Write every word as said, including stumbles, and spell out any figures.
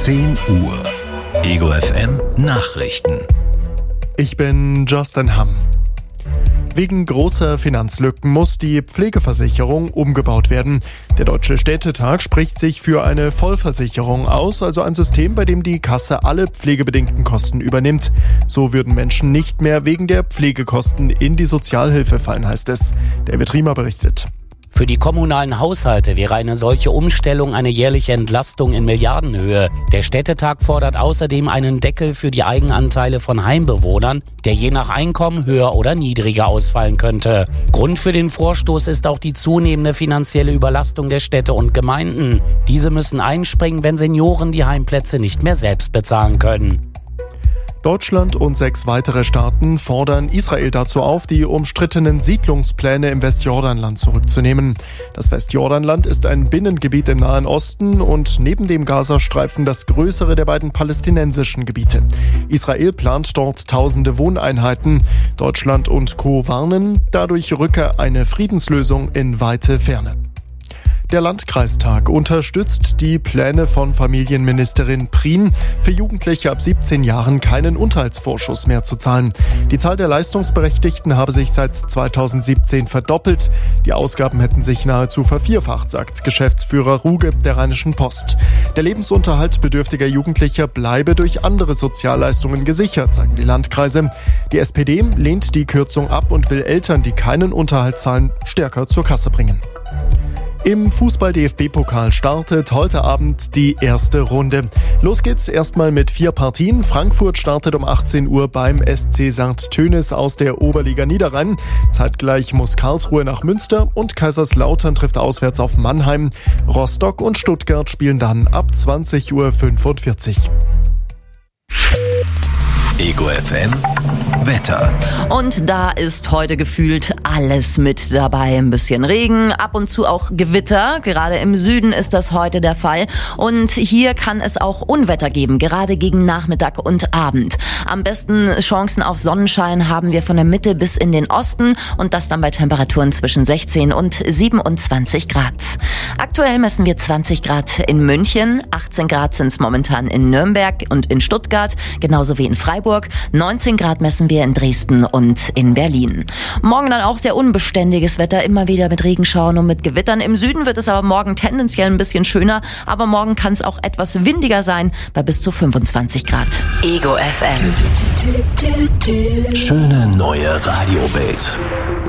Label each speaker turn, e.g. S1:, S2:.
S1: zehn Uhr. Ego F M Nachrichten.
S2: Ich bin Justin Hamm. Wegen großer Finanzlücken muss die Pflegeversicherung umgebaut werden. Der Deutsche Städtetag spricht sich für eine Vollversicherung aus, also ein System, bei dem die Kasse alle pflegebedingten Kosten übernimmt. So würden Menschen nicht mehr wegen der Pflegekosten in die Sozialhilfe fallen, heißt es. David Riemer berichtet.
S3: Für die kommunalen Haushalte wäre eine solche Umstellung eine jährliche Entlastung in Milliardenhöhe. Der Städtetag fordert außerdem einen Deckel für die Eigenanteile von Heimbewohnern, der je nach Einkommen höher oder niedriger ausfallen könnte. Grund für den Vorstoß ist auch die zunehmende finanzielle Überlastung der Städte und Gemeinden. Diese müssen einspringen, wenn Senioren die Heimplätze nicht mehr selbst bezahlen können.
S2: Deutschland und sechs weitere Staaten fordern Israel dazu auf, die umstrittenen Siedlungspläne im Westjordanland zurückzunehmen. Das Westjordanland ist ein Binnengebiet im Nahen Osten und neben dem Gazastreifen das größere der beiden palästinensischen Gebiete. Israel plant dort tausende Wohneinheiten. Deutschland und Co. warnen, dadurch rücke eine Friedenslösung in weite Ferne. Der Landkreistag unterstützt die Pläne von Familienministerin Prien, für Jugendliche ab siebzehn Jahren keinen Unterhaltsvorschuss mehr zu zahlen. Die Zahl der Leistungsberechtigten habe sich seit zweitausendsiebzehn verdoppelt. Die Ausgaben hätten sich nahezu vervierfacht, sagt Geschäftsführer Ruge der Rheinischen Post. Der Lebensunterhalt bedürftiger Jugendlicher bleibe durch andere Sozialleistungen gesichert, sagen die Landkreise. Die S P D lehnt die Kürzung ab und will Eltern, die keinen Unterhalt zahlen, stärker zur Kasse bringen. Im Fußball-D F B-Pokal startet heute Abend die erste Runde. Los geht's erstmal mit vier Partien. Frankfurt startet um achtzehn Uhr beim S C Sankt Tönis aus der Oberliga Niederrhein. Zeitgleich muss Karlsruhe nach Münster und Kaiserslautern trifft auswärts auf Mannheim. Rostock und Stuttgart spielen dann ab zwanzig Uhr fünfundvierzig.
S1: Ego F M Wetter.
S4: Und da ist heute gefühlt alles mit dabei. Ein bisschen Regen, ab und zu auch Gewitter. Gerade im Süden ist das heute der Fall. Und hier kann es auch Unwetter geben, gerade gegen Nachmittag und Abend. Am besten Chancen auf Sonnenschein haben wir von der Mitte bis in den Osten und das dann bei Temperaturen zwischen sechzehn und siebenundzwanzig Grad. Aktuell messen wir zwanzig Grad in München, achtzehn Grad sind es momentan in Nürnberg und in Stuttgart, genauso wie in Freiburg. neunzehn Grad messen wir in Dresden und in Berlin. Morgen dann auch sehr unbeständiges Wetter, immer wieder mit Regenschauern und mit Gewittern. Im Süden wird es aber morgen tendenziell ein bisschen schöner, aber morgen kann es auch etwas windiger sein, bei bis zu fünfundzwanzig Grad. Ego F M.
S1: Schöne neue Radiowelt.